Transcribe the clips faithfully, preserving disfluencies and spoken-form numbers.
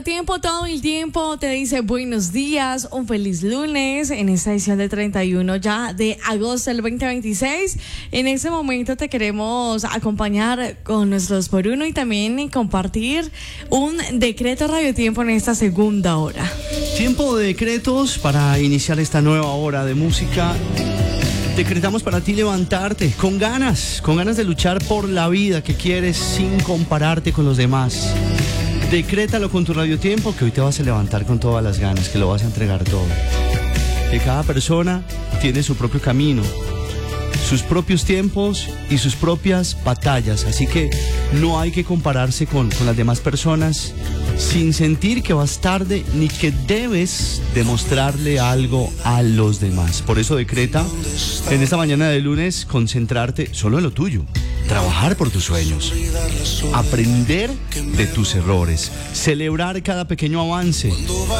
Tiempo, todo el tiempo te dice buenos días, un feliz lunes en esta edición de treinta y uno ya de agosto del veinte veintiséis. En este momento te queremos acompañar con nuestros por uno y también compartir un decreto Radio Tiempo en esta segunda hora. Tiempo de decretos para iniciar esta nueva hora de música. Decretamos para ti levantarte con ganas, con ganas de luchar por la vida que quieres sin compararte con los demás. Decrétalo con tu Radio Tiempo, que hoy te vas a levantar con todas las ganas, que lo vas a entregar todo. Que cada persona tiene su propio camino, sus propios tiempos y sus propias batallas. Así que no hay que compararse con, con las demás personas sin sentir que vas tarde ni que debes demostrarle algo a los demás. Por eso decreta en esta mañana de lunes concentrarte solo en lo tuyo. Trabajar por tus sueños, aprender de tus errores, celebrar cada pequeño avance.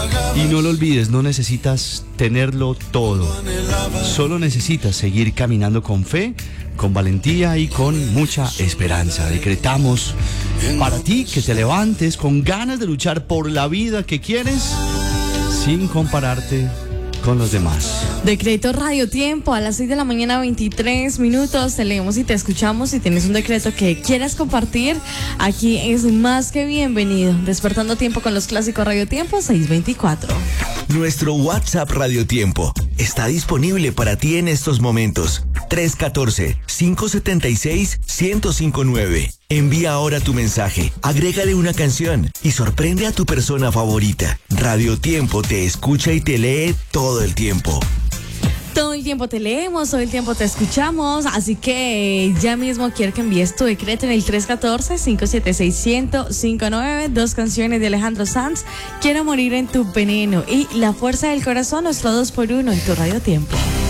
Y no lo olvides, no necesitas tenerlo todo. Solo necesitas seguir caminando con fe, con valentía y con mucha esperanza. Decretamos para ti que te levantes con ganas de luchar por la vida que quieres sin compararte con los demás. Decreto Radio Tiempo a las seis de la mañana, veintitrés minutos. Te leemos y te escuchamos. Si tienes un decreto que quieras compartir, aquí es más que bienvenido. Despertando tiempo con los clásicos Radio Tiempo seiscientos veinticuatro. Nuestro WhatsApp Radio Tiempo está disponible para ti en estos momentos. tres uno cuatro, cinco siete seis, uno cero cinco nueve. Envía ahora tu mensaje, agrégale una canción y sorprende a tu persona favorita. Radio Tiempo te escucha y te lee todo el tiempo. Todo el tiempo te leemos, todo el tiempo te escuchamos, así que ya mismo quiero que envíes tu decreto en el tres uno cuatro, cinco siete seis, uno cero cinco nueve. Dos canciones de Alejandro Sanz, Quiero morir en tu veneno y La fuerza del corazón, nuestro dos por uno en tu Radio Tiempo.